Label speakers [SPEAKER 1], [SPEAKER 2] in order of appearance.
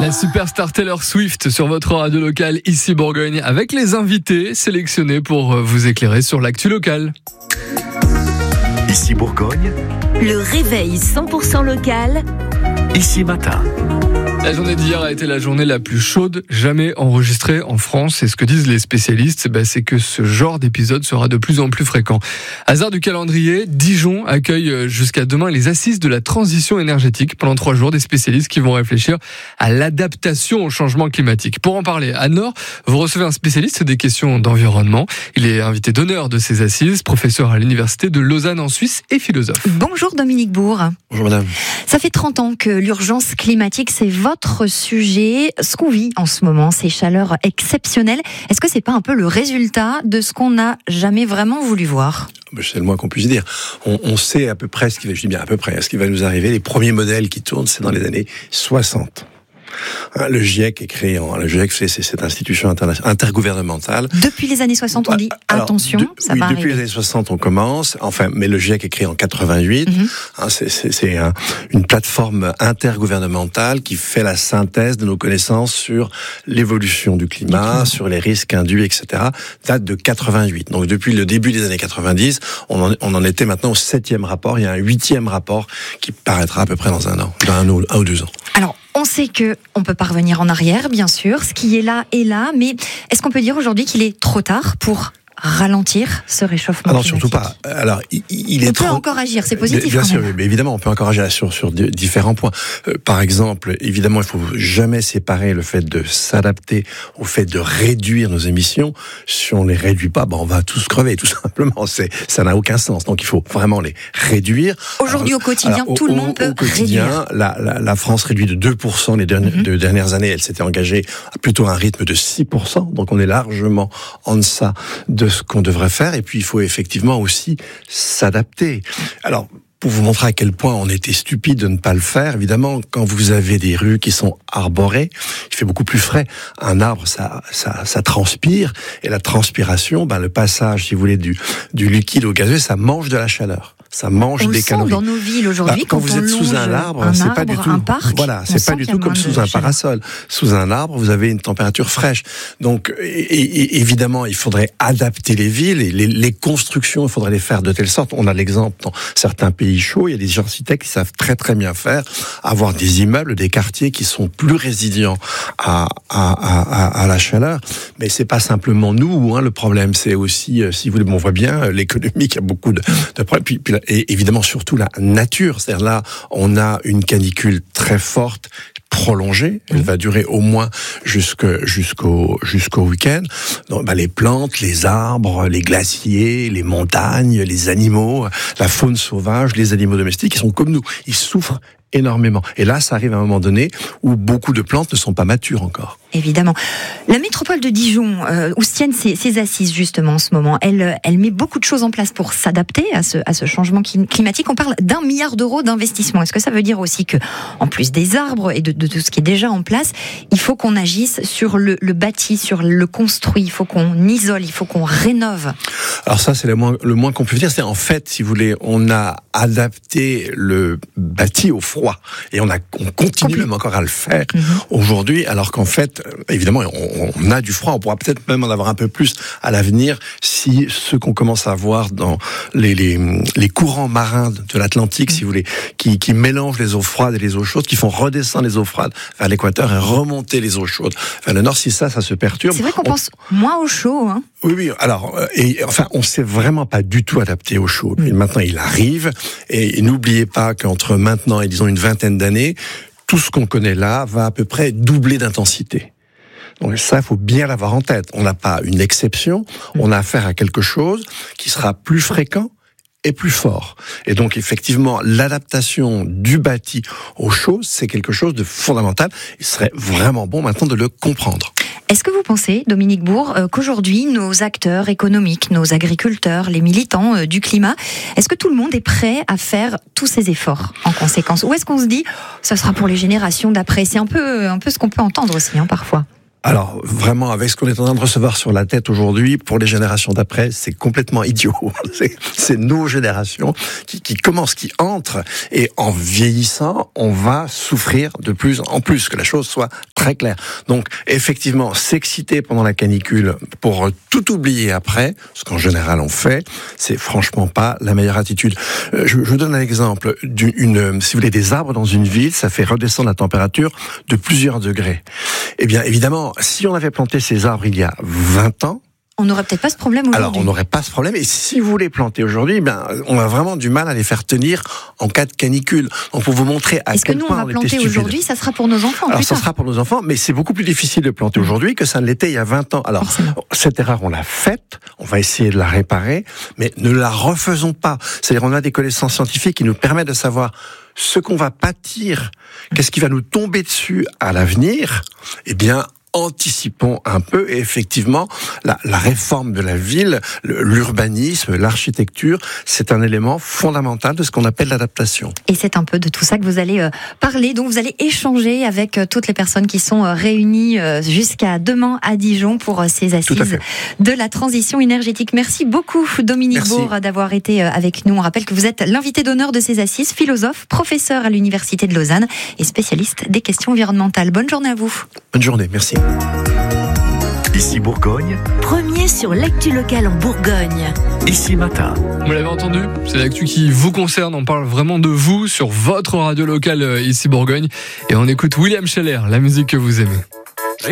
[SPEAKER 1] La superstar Taylor Swift sur votre radio locale ici Bourgogne avec les invités sélectionnés pour vous éclairer sur l'actu locale.
[SPEAKER 2] Ici Bourgogne,
[SPEAKER 3] le réveil 100% local.
[SPEAKER 2] Ici Matin.
[SPEAKER 1] La journée d'hier a été la journée la plus chaude jamais enregistrée en France. Et ce que disent les spécialistes, c'est que ce genre d'épisode sera de plus en plus fréquent. Hasard du calendrier, Dijon accueille jusqu'à demain les assises de la transition énergétique. Pendant 3 jours, des spécialistes qui vont réfléchir à l'adaptation au changement climatique. Pour en parler, à Nord, vous recevez un spécialiste des questions d'environnement. Il est invité d'honneur de ces assises, professeur à l'université de Lausanne en Suisse et philosophe.
[SPEAKER 4] Bonjour Dominique Bourg.
[SPEAKER 2] Bonjour madame.
[SPEAKER 4] Ça fait 30 ans que l'urgence climatique, c'est votre sujet. Ce qu'on vit en ce moment, ces chaleurs exceptionnelles, est-ce que c'est pas un peu le résultat de ce qu'on n'a jamais vraiment voulu voir ?
[SPEAKER 5] C'est le moins qu'on puisse dire. On sait à peu près ce qui va nous arriver. Les premiers modèles qui tournent, c'est dans les années 60. Le GIEC est créé le GIEC, c'est cette institution intergouvernementale.
[SPEAKER 4] Depuis les années 60, on dit attention, ça va arriver.
[SPEAKER 5] Depuis les années 60, on commence. Mais le GIEC est créé en 88. C'est une plateforme intergouvernementale qui fait la synthèse de nos connaissances sur l'évolution du climat, sur les risques induits, etc. Date de 88. Donc depuis le début des années 90, on en était maintenant au 7e rapport. Il y a un 8e rapport qui paraîtra à peu près dans un an, dans un ou 2 ans.
[SPEAKER 4] Alors, on sait que on peut pas revenir en arrière, bien sûr. Ce qui est là est là, mais est-ce qu'on peut dire aujourd'hui qu'il est trop tard pour ralentir ce réchauffement climatique?
[SPEAKER 5] Surtout pas. Alors,
[SPEAKER 4] on peut encore agir, c'est positif.
[SPEAKER 5] Bien
[SPEAKER 4] quand
[SPEAKER 5] sûr,
[SPEAKER 4] même.
[SPEAKER 5] mais évidemment, on peut encore agir sur différents points. Par exemple, évidemment, il faut jamais séparer le fait de s'adapter au fait de réduire nos émissions. Si on les réduit pas, on va tous crever, tout simplement. Ça n'a aucun sens. Donc, il faut vraiment les réduire.
[SPEAKER 4] Aujourd'hui, au quotidien, tout le monde peut réduire.
[SPEAKER 5] La France réduit de 2% les deux dernières années. Elle s'était engagée à plutôt un rythme de 6%. Donc, on est largement en deçà de ce qu'on devrait faire, et puis il faut effectivement aussi s'adapter. Alors, pour vous montrer à quel point on était stupide de ne pas le faire, évidemment, quand vous avez des rues qui sont arborées, il fait beaucoup plus frais. Un arbre, ça transpire, et la transpiration, le passage, si vous voulez, du liquide au gazeux, ça mange de la chaleur. Ça mange des calories.
[SPEAKER 4] Dans nos villes aujourd'hui,
[SPEAKER 5] quand vous êtes sous un arbre, c'est pas du tout.
[SPEAKER 4] Un parc,
[SPEAKER 5] c'est pas du tout comme sous un parasol. Sous un arbre, vous avez une température fraîche. Donc, évidemment, il faudrait adapter les villes et les constructions. Il faudrait les faire de telle sorte. On a l'exemple dans certains pays chauds. Il y a des architectes qui savent très très bien faire, avoir des immeubles, des quartiers qui sont plus résilients à la chaleur. Mais c'est pas simplement nous. Le problème, c'est aussi, si vous voulez, on voit bien l'économie qui a beaucoup de problèmes. Puis et évidemment surtout la nature, c'est-à-dire là on a une canicule très forte, prolongée, elle va durer au moins jusqu'au week-end. Donc, les plantes, les arbres, les glaciers, les montagnes, les animaux, la faune sauvage, les animaux domestiques, ils sont comme nous, ils souffrent énormément. Et là, ça arrive à un moment donné où beaucoup de plantes ne sont pas matures encore.
[SPEAKER 4] Évidemment. La métropole de Dijon, où se tiennent ces assises justement en ce moment, elle met beaucoup de choses en place pour s'adapter à ce changement climatique. On parle d'1 milliard d'euros d'investissement. Est-ce que ça veut dire aussi que, en plus des arbres et de tout ce qui est déjà en place, il faut qu'on agisse sur le bâti, sur le construit, il faut qu'on isole, il faut qu'on rénove?
[SPEAKER 5] Alors ça, c'est le moins qu'on peut dire. C'est en fait, si vous voulez, on a adapté le bâti au froid. Et on continue même encore à le faire aujourd'hui, alors qu'en fait, évidemment, on a du froid. On pourra peut-être même en avoir un peu plus à l'avenir si ce qu'on commence à voir dans les courants marins de l'Atlantique, si vous voulez, qui mélangent les eaux froides et les eaux chaudes, qui font redescendre les eaux froides vers l'équateur et remonter les eaux chaudes vers le nord. Si ça se perturbe.
[SPEAKER 4] C'est vrai qu'on pense moins au chaud, hein.
[SPEAKER 5] Oui. Alors, on s'est vraiment pas du tout adapté au chaud. Et maintenant, il arrive. Et n'oubliez pas qu'entre maintenant et disons une vingtaine d'années, tout ce qu'on connaît là va à peu près doubler d'intensité. Donc ça, il faut bien l'avoir en tête. On n'a pas une exception. On a affaire à quelque chose qui sera plus fréquent et plus fort. Et donc, effectivement, l'adaptation du bâti aux choses, c'est quelque chose de fondamental. Il serait vraiment bon maintenant de le comprendre.
[SPEAKER 4] Est-ce que vous pensez, Dominique Bourg, qu'aujourd'hui, nos acteurs économiques, nos agriculteurs, les militants du climat, est-ce que tout le monde est prêt à faire tous ces efforts en conséquence? Ou est-ce qu'on se dit, ça sera pour les générations d'après? C'est un peu ce qu'on peut entendre aussi, parfois.
[SPEAKER 5] Alors, vraiment, avec ce qu'on est en train de recevoir sur la tête aujourd'hui, pour les générations d'après, c'est complètement idiot. C'est nos générations qui commencent, qui entrent, et en vieillissant, on va souffrir de plus en plus, que la chose soit très claire. Donc, effectivement, s'exciter pendant la canicule pour tout oublier après, ce qu'en général on fait, c'est franchement pas la meilleure attitude. Je vous donne un exemple. Si vous voulez, des arbres dans une ville, ça fait redescendre la température de plusieurs degrés. Eh bien, évidemment, si on avait planté ces arbres il y a 20 ans,
[SPEAKER 4] on n'aurait peut-être pas ce problème aujourd'hui.
[SPEAKER 5] Alors, on n'aurait pas ce problème. Et si vous les plantez aujourd'hui, on a vraiment du mal à les faire tenir en cas de canicule. Donc, pour vous montrer à quel point on était stupide. Est-ce que nous, on va planter aujourd'hui,
[SPEAKER 4] ça sera pour nos enfants?
[SPEAKER 5] Alors, ça sera pour nos enfants, mais c'est beaucoup plus difficile de planter aujourd'hui que ça ne l'était il y a 20 ans. Alors, cette erreur, on l'a faite. On va essayer de la réparer, mais ne la refaisons pas. C'est-à-dire, on a des connaissances scientifiques qui nous permettent de savoir ce qu'on va pâtir, qu'est-ce qui va nous tomber dessus à l'avenir. Eh bien, anticipons un peu, et effectivement, la réforme de la ville, l'urbanisme, l'architecture, c'est un élément fondamental de ce qu'on appelle l'adaptation.
[SPEAKER 4] Et c'est un peu de tout ça que vous allez parler, donc vous allez échanger avec toutes les personnes qui sont réunies jusqu'à demain à Dijon pour ces assises de la transition énergétique. Merci beaucoup Dominique Bourg d'avoir été avec nous. On rappelle que vous êtes l'invité d'honneur de ces assises, philosophe, professeur à l'Université de Lausanne et spécialiste des questions environnementales. Bonne journée à vous.
[SPEAKER 5] Bonne journée, merci.
[SPEAKER 2] Ici Bourgogne.
[SPEAKER 3] Premier sur l'actu locale en Bourgogne.
[SPEAKER 2] Ici Matin.
[SPEAKER 1] Vous l'avez entendu, c'est l'actu qui vous concerne. On parle vraiment de vous sur votre radio locale ici Bourgogne. Et on écoute William Scheller, la musique que vous aimez.